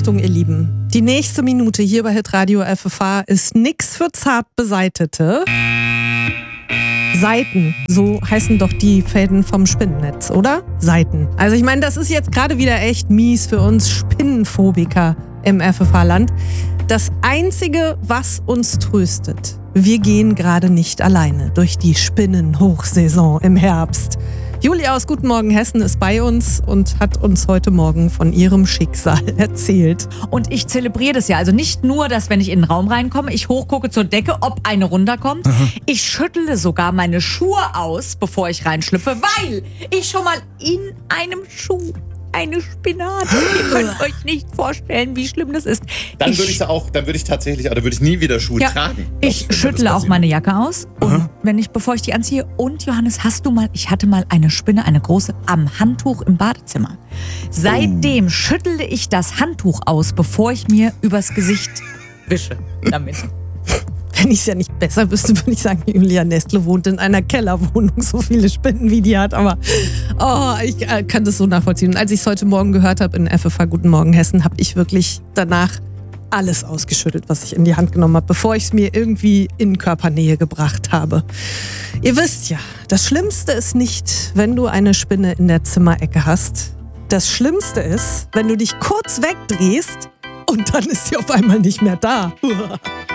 Achtung, ihr Lieben. Die nächste Minute hier bei Hitradio FFH ist nix für zart beseitete Seiten. So heißen doch die Fäden vom Spinnennetz, oder? Seiten. Also ich meine, das ist jetzt gerade wieder echt mies für uns Spinnenphobiker im FFH-Land. Das Einzige, was uns tröstet: wir gehen gerade nicht alleine durch die Spinnenhochsaison im Herbst. Julia aus Guten Morgen Hessen ist bei uns und hat uns heute Morgen von ihrem Schicksal erzählt. Und ich zelebriere das ja. Also nicht nur, dass wenn ich in den Raum reinkomme, ich hochgucke zur Decke, ob eine runterkommt. Ich schüttle sogar meine Schuhe aus, bevor ich reinschlüpfe, weil ich schon mal in einem Schuh eine Spinne hatte. Ihr könnt euch nicht vorstellen, wie schlimm das ist. Dann würde ich nie wieder Schuhe tragen. Ich schüttle auch meine Jacke aus. Und bevor ich die anziehe. Und Johannes, ich hatte mal eine Spinne, eine große, am Handtuch im Badezimmer. Seitdem schüttle ich das Handtuch aus, bevor ich mir übers Gesicht wische damit. Wenn ich es ja nicht besser wüsste, würde ich sagen, Julia Nestle wohnt in einer Kellerwohnung, so viele Spinnen wie die hat. Aber ich kann das so nachvollziehen. Und als ich es heute Morgen gehört habe in FFH Guten Morgen Hessen, habe ich wirklich danach alles ausgeschüttelt, was ich in die Hand genommen habe, bevor ich es mir irgendwie in Körpernähe gebracht habe. Ihr wisst ja, das Schlimmste ist nicht, wenn du eine Spinne in der Zimmerecke hast. Das Schlimmste ist, wenn du dich kurz wegdrehst und dann ist sie auf einmal nicht mehr da.